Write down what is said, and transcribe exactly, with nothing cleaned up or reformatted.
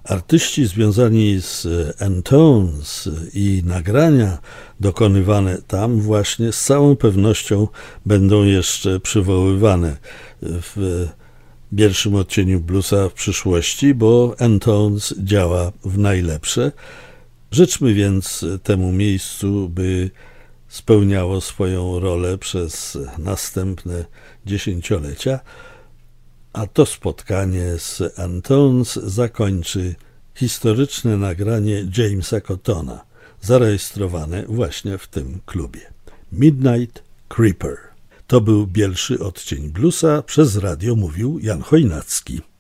Artyści związani z N-Tones i nagrania dokonywane tam właśnie z całą pewnością będą jeszcze przywoływane w pierwszym odcieniu bluesa w przyszłości, bo N-Tones działa w najlepsze. Życzmy więc temu miejscu, by spełniało swoją rolę przez następne dziesięciolecia, a to spotkanie z N-Tones zakończy historyczne nagranie Jamesa Cottona, zarejestrowane właśnie w tym klubie. Midnight Creeper. To był pierwszy odcień bluesa, przez radio mówił Jan Chojnacki.